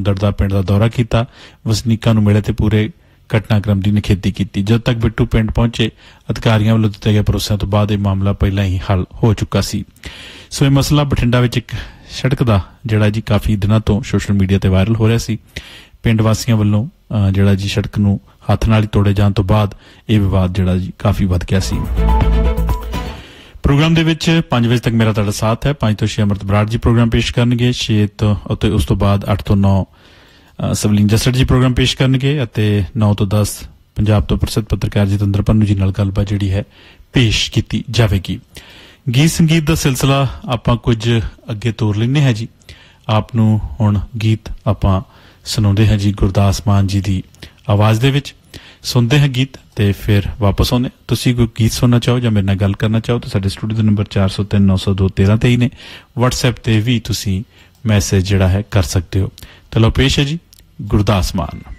दड़दा पिंड का दौरा किया, वसनीकां नूं मिले ते पूरे घटनाक्रम की निखेधी की। जद तक बिट्टू पिंड पहुंचे अधिकारियों वालों दिते गए भरोसिਆਂ ਤੋਂ ਬਾਅਦ ਇਹ मामला पहला ही हल हो चुका सी। सो ਇਹ मसला बठिंडा विच एक सड़क का जिहड़ा जी काफ़ी दिनों तो सोशल मीडिया ते वायरल हो रहा सी। पिंड वासियों वालों जिहड़ा जी सड़क नूं हत्थ नाल तोड़े जाण तो बाद ये विवाद जिहड़ा जी काफ़ी वध गया सी। प्रोग्राम दे विच 5 बजे तक मेरा तुहाडा साथ है। 5 तो 6 अमृत बराड़ जी प्रोग्राम पेश करनगे, 6 तो उस तो बाद 8 तो 9 सवलीन जसड़ जी प्रोग्राम पेश करनगे, 9 तो 10 पंजाब तो प्रसिद्ध पत्रकार जतिंदर पन्नू जी नाल गलबात जिहड़ी है पेश की जाएगी। गीत संगीत का सिलसिला आपां कुछ अगे तोर लैंदे हैं जी। आप नूं हुण गीत आपां सुणाउंदे हैं जी गुरदास मान जी की आवाज़ दे विच। सुनते हैं गीत ते फिर वापस आउंदे। तुसीं कोई गीत सुनना चाहो या मेरे नाल गल करना चाहो तो साडे स्टूडियो का नंबर 403 902 1323 ने। WhatsApp ते भी तुसीं मैसेज जिहड़ा है कर सकते हो। चलो पेश है जी गुरदास मान।